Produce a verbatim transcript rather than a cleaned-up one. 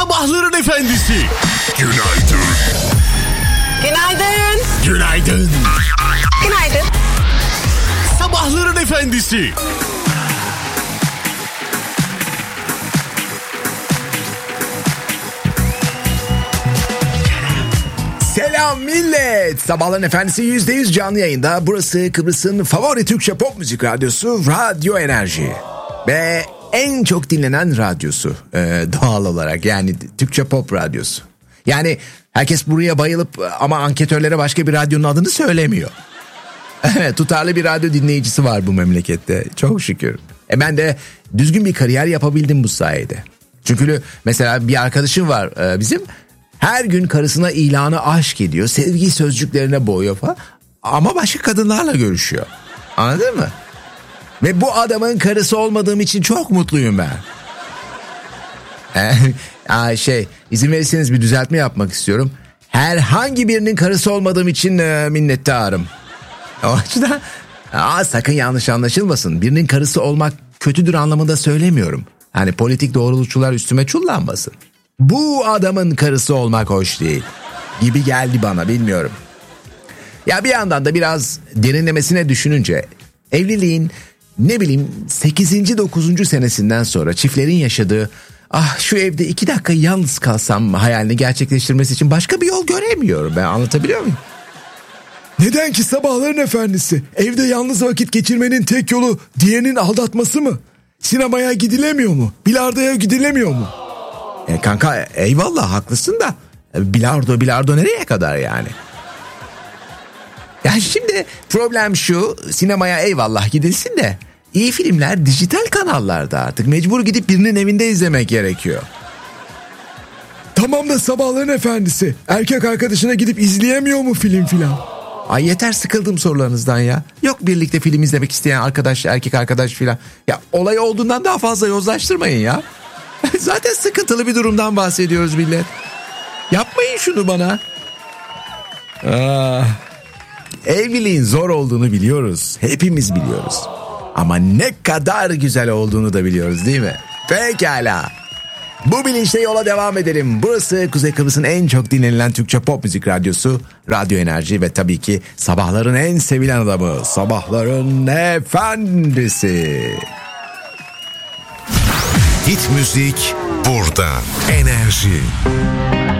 Sabahların efendisi. Günaydın. Günaydın. Günaydın. Günaydın. Sabahların efendisi. Selam millet. Sabahların efendisi yüzde yüz canlı yayında. Burası Kıbrıs'ın favori Türkçe pop müzik radyosu Radyo Enerji. Ve en çok dinlenen radyosu ee, doğal olarak, yani Türkçe pop radyosu. Yani herkes buraya bayılıp ama anketörlere başka bir radyonun adını söylemiyor. Evet, tutarlı bir radyo dinleyicisi var bu memlekette, çok şükür. E ben de düzgün bir kariyer yapabildim bu sayede. Çünkü mesela bir arkadaşım var e, bizim, her gün karısına ilanı aşk ediyor, sevgi sözcüklerine boğuyor falan, ama başka kadınlarla görüşüyor. Anladın mı? Ve bu adamın karısı olmadığım için çok mutluyum ben. Aa, şey izin verirseniz bir düzeltme yapmak istiyorum. Herhangi birinin karısı olmadığım için e, minnettarım. O açıdan aa, sakın yanlış anlaşılmasın. Birinin karısı olmak kötüdür anlamında söylemiyorum. Hani politik doğrultucular üstüme çullanmasın. Bu adamın karısı olmak hoş değil gibi geldi bana, bilmiyorum. Ya bir yandan da biraz derinlemesine düşününce evliliğin ne bileyim sekizinci dokuzuncu senesinden sonra çiftlerin yaşadığı ah şu evde iki dakika yalnız kalsam hayalini gerçekleştirmesi için başka bir yol göremiyorum. Ben anlatabiliyor muyum? Neden ki sabahların efendisi? Evde yalnız vakit geçirmenin tek yolu diğerinin aldatması mı? Sinemaya gidilemiyor mu? Bilardoya gidilemiyor mu? E kanka eyvallah haklısın da bilardo bilardo nereye kadar yani? Ya şimdi problem şu, sinemaya eyvallah gidilsin de iyi filmler dijital kanallarda artık, mecbur gidip birinin evinde izlemek gerekiyor. Tamam da sabahların efendisi, erkek arkadaşına gidip izleyemiyor mu film filan? Ay yeter, sıkıldım sorularınızdan ya. Yok birlikte film izlemek isteyen arkadaş, erkek arkadaş filan. Ya olay olduğundan daha fazla yozlaştırmayın ya. Zaten sıkıntılı bir durumdan bahsediyoruz millet. Yapmayın şunu bana. Ah. Evliliğin zor olduğunu biliyoruz. Hepimiz biliyoruz. Ama ne kadar güzel olduğunu da biliyoruz, değil mi? Pekala. Bu bilinçle yola devam edelim. Burası Kuzey Kıbrıs'ın en çok dinlenilen Türkçe pop müzik radyosu Radyo Enerji ve tabii ki sabahların en sevilen adamı, sabahların efendisi. Hit müzik burada. Enerji.